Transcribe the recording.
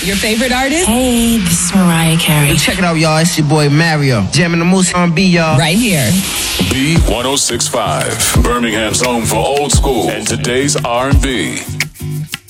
Your favorite artist? Hey, this is Mariah Carey. Yo, check it out, y'all. It's your boy Mario. Jamming the Moose R&B, y'all. Right here. B1065, Birmingham's home for old school and today's R&B.